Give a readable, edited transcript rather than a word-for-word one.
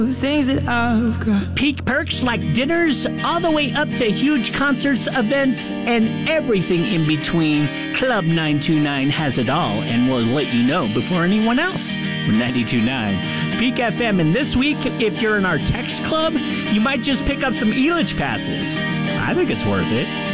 things that I've got. Peak perks like dinners all the way up to huge concerts, events, and everything in between. Club 929 has it all and will let you know before anyone else. We're 92.9 Peak FM, and this week, if you're in our text club, you might just pick up some Elitch passes. I think it's worth it.